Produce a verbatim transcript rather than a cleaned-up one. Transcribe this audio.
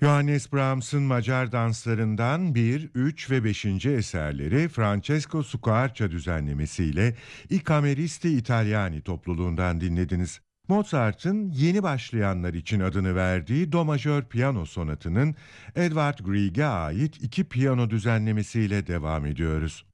Johannes Brahms'ın Macar danslarından bir, üç ve beşinci eserleri Francesco Squarcia düzenlemesiyle I Cameristi Italiani topluluğundan dinlediniz. Mozart'ın yeni başlayanlar için adını verdiği Do majör piyano sonatının Edvard Grieg'e ait iki piyano düzenlemesiyle devam ediyoruz.